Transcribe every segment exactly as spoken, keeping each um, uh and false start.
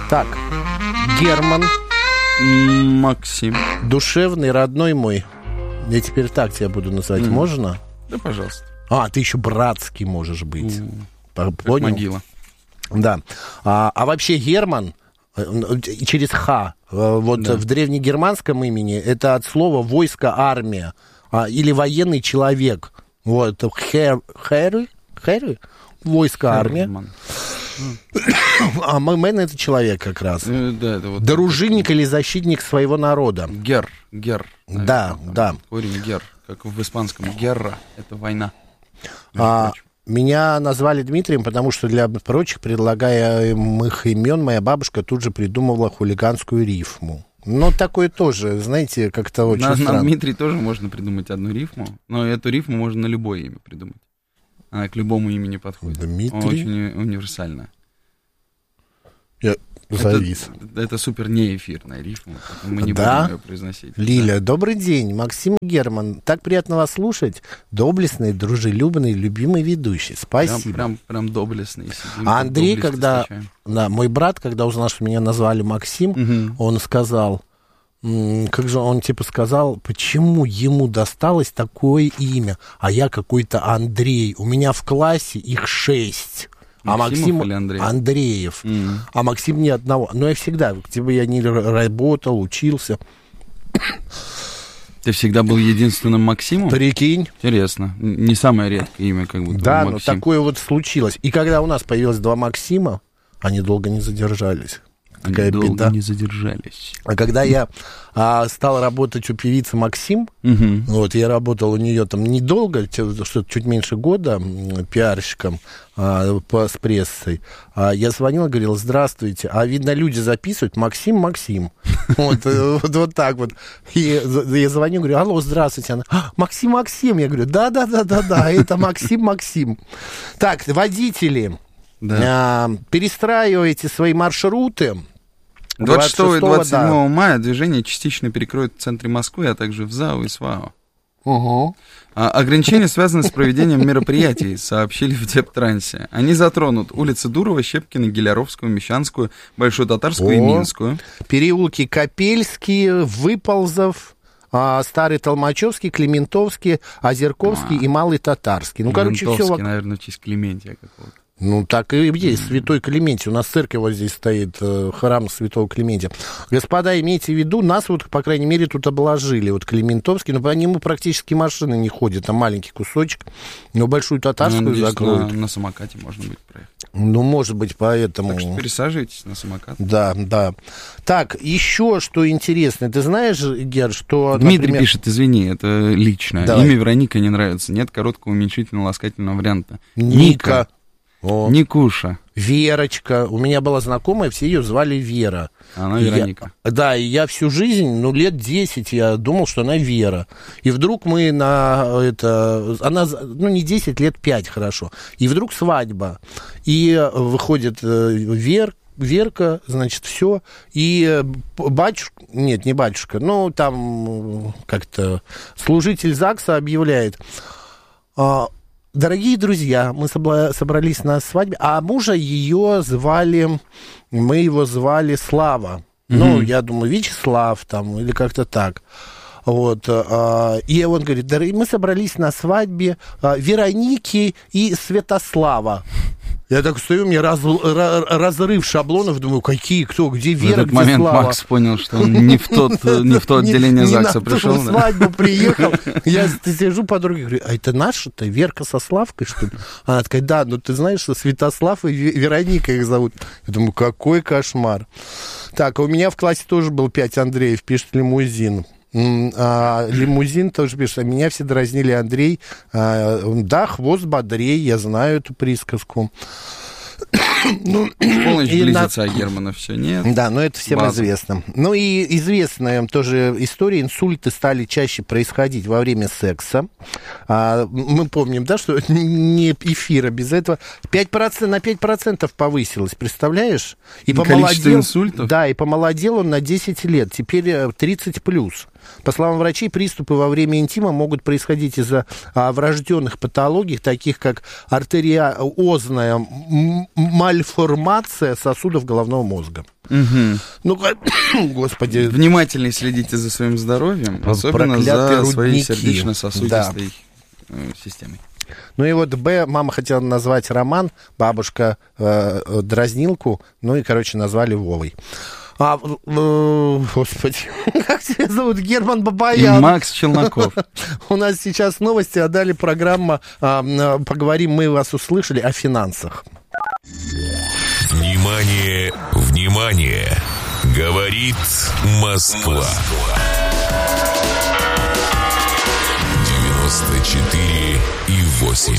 Так, Герман. Максим. Душевный, родной мой. Я теперь так тебя буду называть. Mm. Можно? Да, пожалуйста. А, ты еще братский можешь быть. Mm. Понял? Как могила. Да. А, а вообще Герман через Х. Вот да. В древнегерманском имени это от слова войско, армия. А, или военный человек. Вот. Хер, хер, хер, войско, армия. Херман. А мэн — это человек как раз. Ну, да, это вот дружинник это... или защитник своего народа. Гер, гер. Наверное, да, да. Корень гер, как в испанском. Герра — это война. А, меня назвали Дмитрием, потому что для прочих предлагаемых имен моя бабушка тут же придумывала хулиганскую рифму. Но такое тоже, знаете, как-то очень на, странно. На Дмитрий тоже можно придумать одну рифму, но эту рифму можно на любое имя придумать. Она к любому имени подходит. Дмитрий? Очень универсальная. Я завис. Это, это супер неэфирная рифма, мы не да? будем ее произносить. Лиля, да. Добрый день, Максим Герман. Так приятно вас слушать. Доблестный, дружелюбный, любимый ведущий. Спасибо. Прям, прям, прям доблестный. Сидим, а Андрей, когда... встречаем. Да, мой брат, когда узнал, что меня назвали Максим, угу. он сказал... Как же он типа сказал, почему ему досталось такое имя, а я какой-то Андрей. У меня в классе их шесть. А Максим Андрей? Андреев. Mm. А Максим ни одного. Но я всегда, типа я не работал, учился. Ты всегда был единственным Максимом? Прикинь. Интересно. Не самое редкое имя, как будто. Да, Максим. Но такое вот случилось. И когда у нас появилось два Максима, они долго не задержались. Они Какая долго беда. не задержались. А когда я а, стал работать у певицы Максим, угу. вот, я работал у нее там недолго, что-то чуть меньше года, пиарщиком а, по, с прессой, а, я звонил и говорил, здравствуйте, а видно, люди записывают, Максим, Максим. Вот, вот, вот так вот. И я звоню, говорю, алло, здравствуйте. Она, Максим, Максим. Я говорю, да-да-да-да-да, это Максим, Максим. Так, водители... Да. А, перестраивайте свои маршруты. двадцать шестого и двадцать седьмого да. мая движение частично перекроют в центре Москвы, а также в ЗАО и СВАО. Угу. А, ограничения связаны с проведением мероприятий, сообщили в Дептрансе. Они затронут улицы Дурова, Щепкина, Геляровскую, Мещанскую, Большую Татарскую О, и Минскую. Переулки Копельские, Выползов, а, Старый Толмачевский, Клементовский, Озерковский а, и Малый Татарский. Ну, короче, все... наверное, в честь Клементия какого-то. Ну, так и есть, Святой Клементий. У нас в церкви вот здесь стоит э, храм Святого Клементия. Господа, имейте в виду, нас вот, по крайней мере, тут обложили. Вот Клементовский, но по нему практически машины не ходят. Там маленький кусочек, но Большую Татарскую ну, закроют. На, на самокате можно будет проехать. Ну, может быть, поэтому... Так что пересаживайтесь на самокат. Да, да. Так, еще что интересно. Ты знаешь, Гер, что... Дмитрий например... пишет, извини, это личное. Давай. Имя Вероника не нравится. Нет короткого уменьшительно-ласкательного варианта. Ника. Ника. О. Никуша. Верочка. У меня была знакомая, все ее звали Вера. Она Вероника. Я, да, и я всю жизнь, ну, лет десять я думал, что она Вера. И вдруг мы на это... Она, ну, не десять, лет пять, хорошо. И вдруг свадьба. И выходит Вер, Верка, значит, все. И батюшка... Нет, не батюшка. Ну, там как-то служитель ЗАГСа объявляет... Дорогие друзья, мы собрались на свадьбе, а мужа ее звали, мы его звали Слава. Mm-hmm. Ну, я думаю, Вячеслав там, или как-то так. Вот, и он говорит, дорогие, мы собрались на свадьбе Вероники и Святослава. Я так стою, мне раз, разрыв шаблонов, думаю, какие, кто, где Вера, в этот где момент Слава. Макс понял, что он не в, тот, не в то отделение ЗАГСа пришел. Не на свадьбу приехал. Я сижу подруге, говорю, а это наша-то, Верка со Славкой, что ли? Она такая, да, ну ты знаешь, что Святослав и Вероника их зовут. Я думаю, какой кошмар. Так, а у меня в классе тоже был пять Андреев, пишет Лимузин. А, лимузин тоже пишет, а меня все дразнили Андрей. А, да, хвост бодрей, я знаю эту присказку. Ну, полночь близится, на... а Германа все нет. Да, но это всем База. известно. Ну и известная тоже история, инсульты стали чаще происходить во время секса. А, мы помним, да, что не эфира без этого. пять процентов, на пять процентов повысилось, представляешь? И количество инсультов? Да, и помолодел он на десять лет, теперь тридцать плюс. По словам врачей, приступы во время интима могут происходить из-за а, врожденных патологий, таких как артериозная м- мальформация сосудов головного мозга. Угу. Ну, господи. Внимательнее следите за своим здоровьем, особенно за своей сердечно-сосудистой да. системой. Ну и вот Б, мама хотела назвать Роман, бабушка э, дразнилку, ну и, короче, назвали Вовой. А, э, господи, как тебя зовут? Герман Бабаян. И Макс Челноков. У нас сейчас новости, а далее программа э, «Поговорим, мы вас услышали» о финансах. Внимание, внимание! Говорит Москва. девяносто четыре и восемь.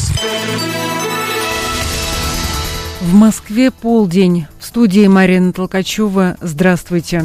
В Москве полдень. В студии Марина Толкачева. Здравствуйте.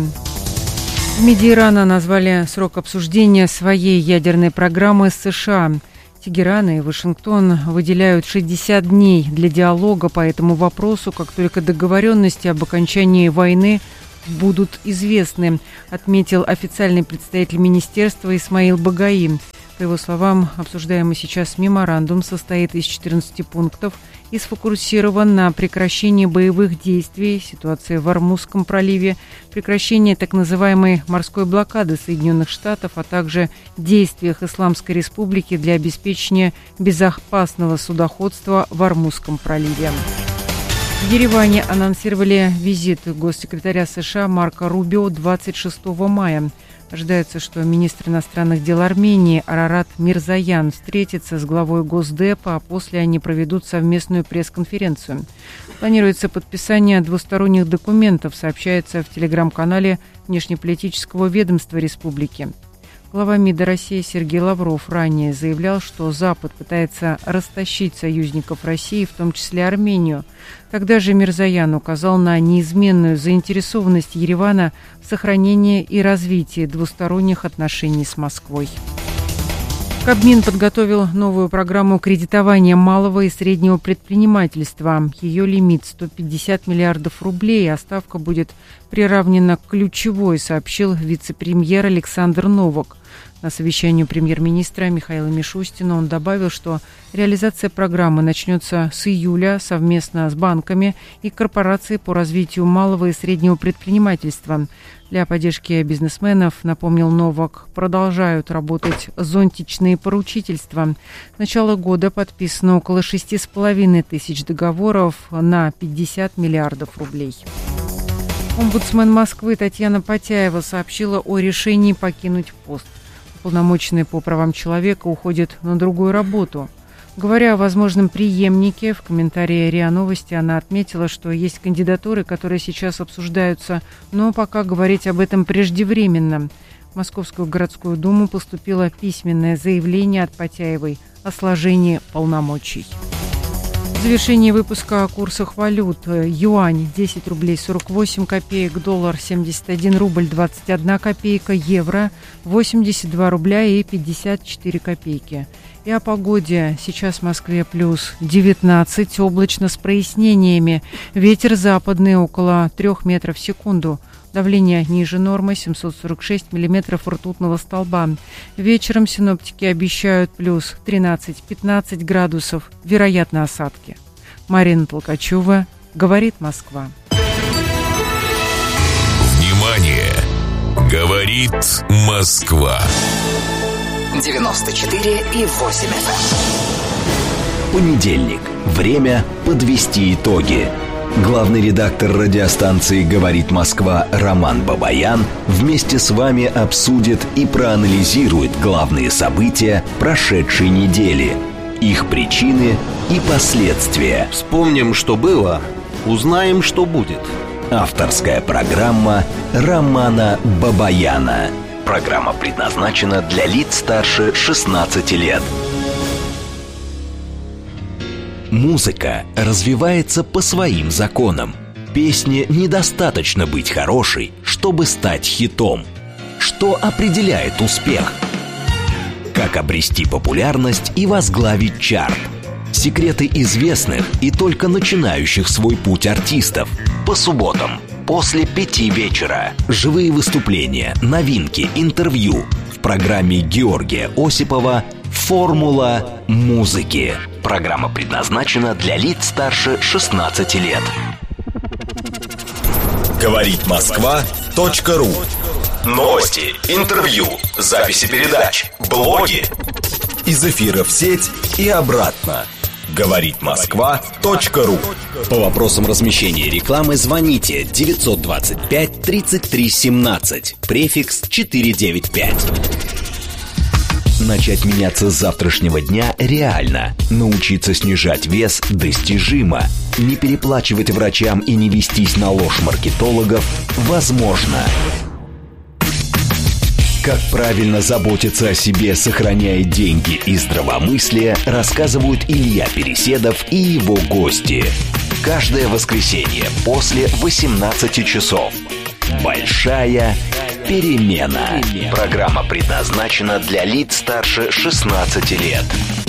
В МИДе Ирана назвали срок обсуждения своей ядерной программы с США. Тегеран и Вашингтон выделяют шестьдесят дней для диалога по этому вопросу, как только договоренности об окончании войны будут известны, отметил официальный представитель министерства Исмаил Багаи. По его словам, обсуждаемый сейчас меморандум состоит из четырнадцати пунктов и сфокусирован на прекращении боевых действий, ситуации в Ормузском проливе, прекращении так называемой морской блокады Соединенных Штатов, а также действиях Исламской Республики для обеспечения безопасного судоходства в Ормузском проливе. В Ереване анонсировали визит госсекретаря США Марко Рубио двадцать шестого мая. Ожидается, что министр иностранных дел Армении Арарат Мирзоян встретится с главой Госдепа, а после они проведут совместную пресс-конференцию. Планируется подписание двусторонних документов, сообщается в телеграм-канале внешнеполитического ведомства республики. Глава МИДа России Сергей Лавров ранее заявлял, что Запад пытается растащить союзников России, в том числе Армению. Тогда же Мирзоян указал на неизменную заинтересованность Еревана в сохранении и развитии двусторонних отношений с Москвой. Кабмин подготовил новую программу кредитования малого и среднего предпринимательства. Ее лимит сто пятьдесят миллиардов рублей, а ставка будет приравнена к ключевой, сообщил вице-премьер Александр Новак. На совещании премьер-министра Михаила Мишустина он добавил, что реализация программы начнется с июля совместно с банками и корпорацией по развитию малого и среднего предпринимательства. Для поддержки бизнесменов, напомнил Новак, продолжают работать зонтичные поручительства. С начала года подписано около шести с половиной тысяч договоров на пятьдесят миллиардов рублей. Омбудсмен Москвы Татьяна Потяева сообщила о решении покинуть пост. Уполномоченный по правам человека уходит на другую работу. Говоря о возможном преемнике, в комментарии РИА Новости она отметила, что есть кандидатуры, которые сейчас обсуждаются, но пока говорить об этом преждевременно. В Московскую городскую думу поступило письменное заявление от Потяевой о сложении полномочий. В завершении выпуска о курсах валют. Юань десять рублей сорок восемь копеек, доллар семьдесят один рубль двадцать одна копейка, евро восемьдесят два рубля и пятьдесят четыре копейки. И о погоде. Сейчас в Москве плюс девятнадцать, облачно с прояснениями. Ветер западный около трех метров в секунду. Давление ниже нормы семьсот сорок шесть миллиметров ртутного столба. Вечером синоптики обещают плюс тринадцать-пятнадцать градусов. Вероятно, осадки. Марина Толкачева, говорит Москва. Внимание! Говорит Москва. девяносто четыре и восемь эф эм. Понедельник. Время подвести итоги. Главный редактор радиостанции «Говорит Москва» Роман Бабаян вместе с вами обсудит и проанализирует главные события прошедшей недели, их причины и последствия. Вспомним, что было, узнаем, что будет. Авторская программа Романа Бабаяна. Программа предназначена для лиц старше шестнадцати лет. Музыка развивается по своим законам. Песне недостаточно быть хорошей, чтобы стать хитом. Что определяет успех? Как обрести популярность и возглавить чарт? Секреты известных и только начинающих свой путь артистов. По субботам после пяти вечера. Живые выступления, новинки, интервью. программе Георгия Осипова «Формула музыки». Программа предназначена для лиц старше шестнадцати лет. Говорит Москва точка ру. Новости, интервью, записи передач, блоги. Из эфира в сеть и обратно. Говорит Москва точка ру. По вопросам размещения рекламы звоните девятьсот двадцать пять тридцать три семнадцать, префикс четыреста девяносто пять. Начать меняться с завтрашнего дня реально. Научиться снижать вес достижимо. Не переплачивать врачам и не вестись на ложь маркетологов возможно. Как правильно заботиться о себе, сохраняя деньги и здравомыслие, рассказывают Илья Переседов и его гости. Каждое воскресенье после восемнадцати часов. Большая перемена. Программа предназначена для лиц старше шестнадцати лет.